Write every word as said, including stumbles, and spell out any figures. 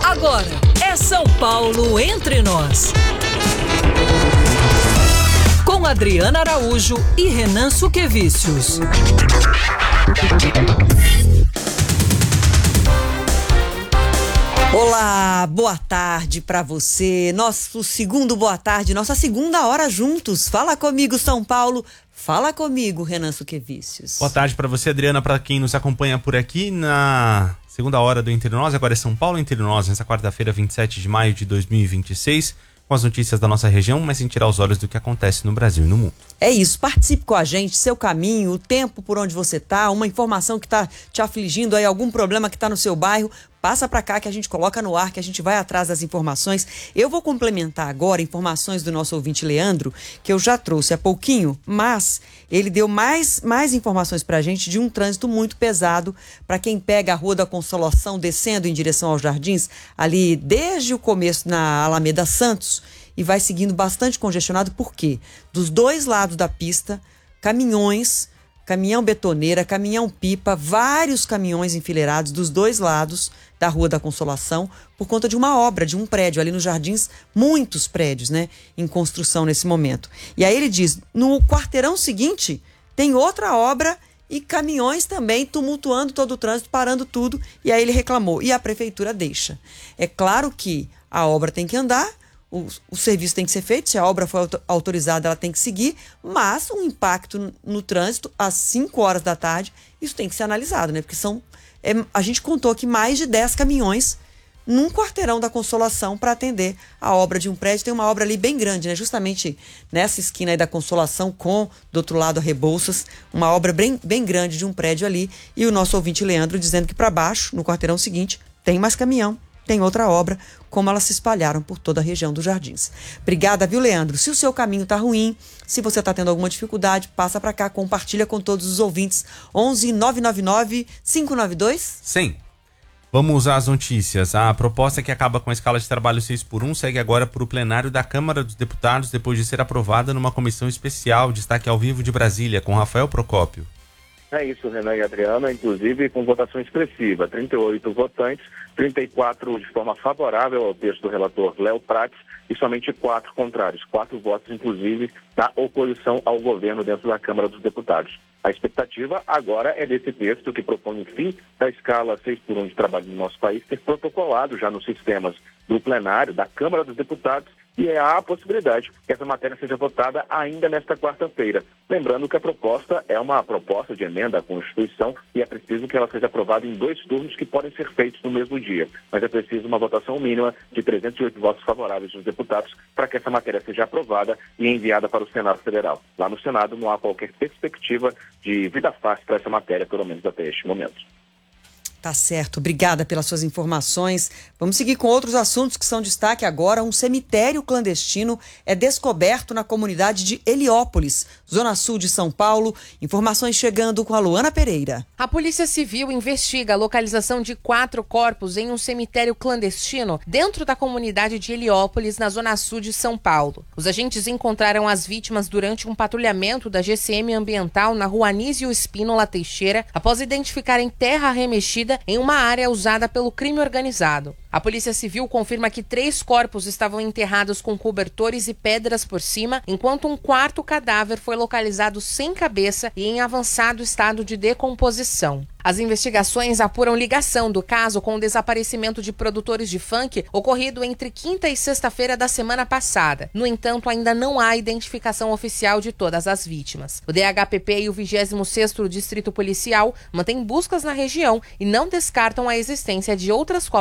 Agora é São Paulo Entre Nós. Com Adriana Araújo e Renan Suquevicius. Olá, boa tarde para você. Nosso segundo boa tarde, nossa segunda hora juntos. Fala comigo, São Paulo. Fala comigo, Renan Suquevicius. Boa tarde para você, Adriana, para quem nos acompanha por aqui na segunda hora do Entre Nós. Agora é São Paulo Entre Nós, nessa quarta-feira, vinte e sete de maio de dois mil e vinte e seis, com as notícias da nossa região, mas sem tirar os olhos do que acontece no Brasil e no mundo. É isso, participe com a gente, seu caminho, o tempo por onde você tá, uma informação que tá te afligindo aí, algum problema que tá no seu bairro, passa para cá que a gente coloca no ar, que a gente vai atrás das informações. Eu vou complementar agora informações do nosso ouvinte Leandro, que eu já trouxe há pouquinho, mas ele deu mais, mais informações pra gente de um trânsito muito pesado para quem pega a Rua da Consolação descendo em direção aos Jardins, ali desde o começo na Alameda Santos, e vai seguindo bastante congestionado, por quê? Dos dois lados da pista, caminhões, caminhão betoneira, caminhão pipa, vários caminhões enfileirados dos dois lados da Rua da Consolação, por conta de uma obra, de um prédio ali nos Jardins, muitos prédios, né, em construção nesse momento. E aí ele diz, no quarteirão seguinte, tem outra obra e caminhões também tumultuando todo o trânsito, parando tudo, e aí ele reclamou, e a prefeitura deixa. É claro que a obra tem que andar, O, o serviço tem que ser feito, se a obra for autorizada, ela tem que seguir, mas o impacto no, no trânsito, às cinco horas da tarde, isso tem que ser analisado, né? Porque são, é, a gente contou que mais de dez caminhões num quarteirão da Consolação para atender a obra de um prédio. Tem uma obra ali bem grande, né? Justamente nessa esquina aí da Consolação, com, do outro lado, a Rebouças, uma obra bem, bem grande de um prédio ali. E o nosso ouvinte Leandro dizendo que para baixo, no quarteirão seguinte, tem mais caminhão. Tem outra obra, como elas se espalharam por toda a região dos Jardins. Obrigada, viu, Leandro? Se o seu caminho tá ruim, se você tá tendo alguma dificuldade, passa para cá, compartilha com todos os ouvintes. onze nove nove nove cinco nove dois Sim. Vamos às notícias. A proposta que acaba com a escala de trabalho seis por um segue agora para o plenário da Câmara dos Deputados, depois de ser aprovada numa comissão especial. Destaque ao vivo de Brasília, com Rafael Procópio. É isso, Renan e Adriana, inclusive com votação expressiva, trinta e oito votantes, trinta e quatro de forma favorável ao texto do relator Léo Prates e somente quatro contrários, quatro votos, inclusive, da oposição ao governo dentro da Câmara dos Deputados. A expectativa agora é desse texto que propõe o fim da escala seis por um de trabalho no nosso país ser protocolado já nos sistemas do plenário, da Câmara dos Deputados, e há a possibilidade que essa matéria seja votada ainda nesta quarta-feira. Lembrando que a proposta é uma proposta de emenda à Constituição e é preciso que ela seja aprovada em dois turnos que podem ser feitos no mesmo dia. Mas é preciso uma votação mínima de trezentos e oito votos favoráveis dos deputados para que essa matéria seja aprovada e enviada para o Senado Federal. Lá no Senado não há qualquer perspectiva de vida fácil para essa matéria, pelo menos até este momento. Tá certo, obrigada pelas suas informações. Vamos seguir com outros assuntos que são destaque agora. Um cemitério clandestino é descoberto na comunidade de Heliópolis, zona sul de São Paulo. Informações chegando com a Luana Pereira. A Polícia Civil investiga a localização de quatro corpos em um cemitério clandestino dentro da comunidade de Heliópolis, na zona sul de São Paulo. Os agentes encontraram as vítimas durante um patrulhamento da G C M Ambiental na rua Anísio Espínola Teixeira, após identificarem terra remexida em uma área usada pelo crime organizado. A Polícia Civil confirma que três corpos estavam enterrados com cobertores e pedras por cima, enquanto um quarto cadáver foi localizado sem cabeça e em avançado estado de decomposição. As investigações apuram ligação do caso com o desaparecimento de produtores de funk ocorrido entre quinta e sexta-feira da semana passada. No entanto, ainda não há identificação oficial de todas as vítimas. O D H P P e o vigésimo sexto Distrito Policial mantêm buscas na região e não descartam a existência de outras